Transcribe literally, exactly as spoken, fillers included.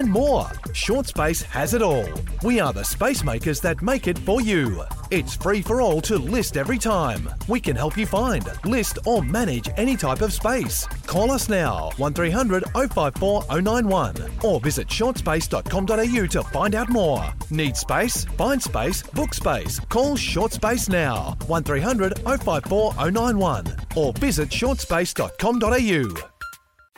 and more. Shortspace has it all. We are the space makers that make it for you. It's free for all to list every time. We can help you find, list or manage any type of space. Call us now, one three hundred oh five four oh nine one, or visit shortspace dot com dot a u to find out more. Need space? Find space, book space. Call Shortspace now, one three hundred oh five four oh nine one, or visit shortspace dot com dot a u.